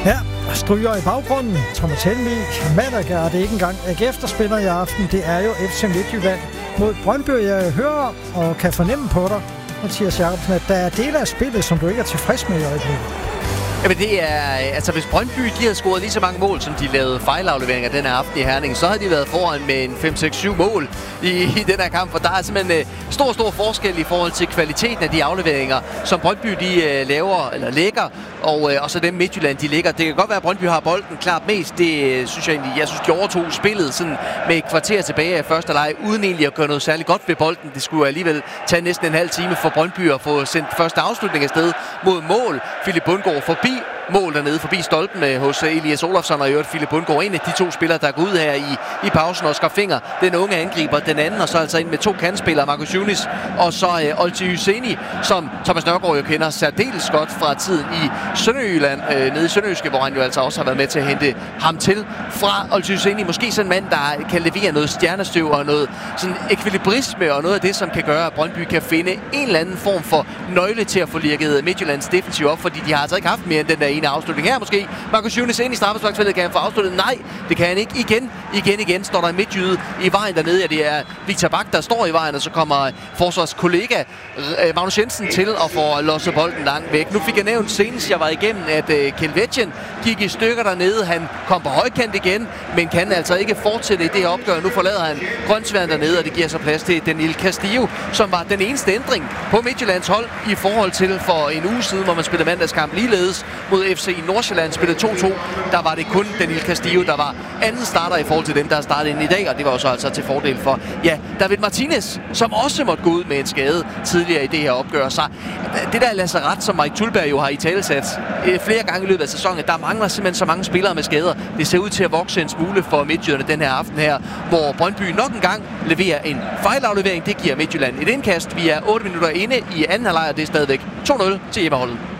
Ja, stryger i baggrunden. Thomas Helmig, Malaga, og det er ikke engang AGF, der spiller i aften. Det er jo FC Midtjylland mod Brøndby. Jeg hører og kan fornemme på dig, Mathias Jacobsen, at der er dele af spillet, som du ikke er tilfreds med i øjeblikket. Jamen det er, altså hvis Brøndby de havde scoret lige så mange mål, som de lavede fejlafleveringer den her aften i Herning, så havde de været foran med en 5-6-7 mål i den her kamp, for der er simpelthen stor forskel i forhold til kvaliteten af de afleveringer, som Brøndby de laver eller lægger, og så dem Midtjylland de lægger. Det kan godt være, at Brøndby har bolden klart mest. Det synes jeg egentlig, de overtog spillet sådan med et kvarter tilbage af første leg, uden egentlig at gøre noget særligt godt ved bolden. Det skulle alligevel tage næsten en halv time for Brøndby at få sendt første afslutning afsted mod mål. Philip Bundgaard forbi mål dernede, forbi stolpen hos Elias Olofsson, og i øvrigt Philip Bundgaard, en af de to spillere, der går ud her i pausen. Oscar Finger, den unge angriber, den anden, og så altså ind med to kantspillere, Marcus Yunis, og så Olti Hyseni, som Thomas Nørgaard jo kender særdeles godt fra tiden i Sønderjylland, nede i Sønderjyske, hvor han jo altså også har været med til at hente ham til fra Olti Hyseni. Måske sådan en mand, der kan levere noget stjernestøv og noget sådan ekvilibrisme og noget af det, som kan gøre, at Brøndby kan finde en eller anden form for nøgle til at få lirket Midtjyllands defensiv op, fordi de har altså ikke haft mere end den der ene afslutning her måske. Marcus Yunis ind i straffesparksfeltet, kan han få afsluttet? Nej, det kan han ikke. Igen står der en midtjyde i vejen dernede. Ja, det er Victor Bak, der står i vejen, og så kommer forsvarskollega Magnus Jensen til at få losset bolden langt væk. Nu fik jeg nævnt senest, jeg var igennem, at Kelvetjen gik i stykker dernede. Han kom på højkant igen, men kan altså ikke fortsætte i det her opgør. Nu forlader han Grønsværen dernede, og det giver så plads til Daniel Castillo, som var den eneste ændring på Midtjyllands hold i forhold til for en uge siden, hvor man spillede mandagskamp ligeledes mod FC Nordsjælland, spillede 2-2. Der var det kun Daniel Castillo, der var anden starter i forhold til dem, der har startet ind i dag, og det var jo så altså til fordel for, David Martinez, som også måtte gå ud med en skade tidligere i det her opgør. Så det der lasseret, som Mike Thulberg jo har i talesat flere gange i løbet af sæsonen, der mangler simpelthen så mange spillere med skader. Det ser ud til at vokse en smule for Midtjylland den her aften her, hvor Brøndby nok en gang leverer en fejlaflevering. Det giver Midtjylland et indkast. Vi er 8 minutter inde i anden halvleg, og det er stadigvæk 2-0 til hjemmeholdet.